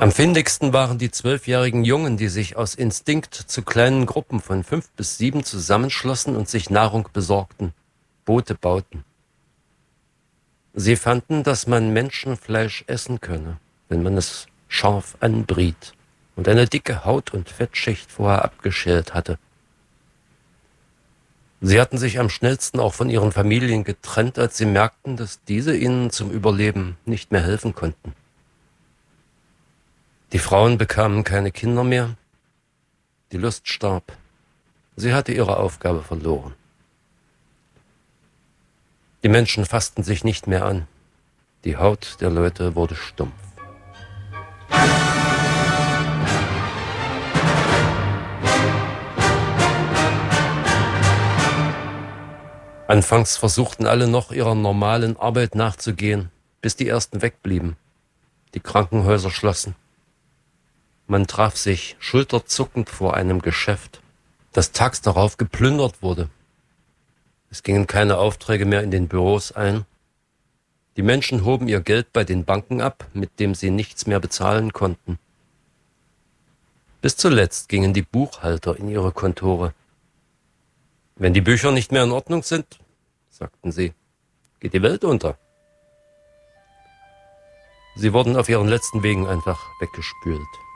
Am findigsten waren die 12-jährigen Jungen, die sich aus Instinkt zu kleinen Gruppen von 5 bis 7 zusammenschlossen und sich Nahrung besorgten, Boote bauten. Sie fanden, dass man Menschenfleisch essen könne, wenn man es scharf anbriet und eine dicke Haut- und Fettschicht vorher abgeschält hatte. Sie hatten sich am schnellsten auch von ihren Familien getrennt, als sie merkten, dass diese ihnen zum Überleben nicht mehr helfen konnten. Die Frauen bekamen keine Kinder mehr, die Lust starb. Sie hatte ihre Aufgabe verloren. Die Menschen fassten sich nicht mehr an. Die Haut der Leute wurde stumpf. Anfangs versuchten alle noch ihrer normalen Arbeit nachzugehen, bis die ersten wegblieben. Die Krankenhäuser schlossen. Man traf sich schulterzuckend vor einem Geschäft, das tags darauf geplündert wurde. Es gingen keine Aufträge mehr in den Büros ein. Die Menschen hoben ihr Geld bei den Banken ab, mit dem sie nichts mehr bezahlen konnten. Bis zuletzt gingen die Buchhalter in ihre Kontore. Wenn die Bücher nicht mehr in Ordnung sind, sagten sie, geht die Welt unter. Sie wurden auf ihren letzten Wegen einfach weggespült.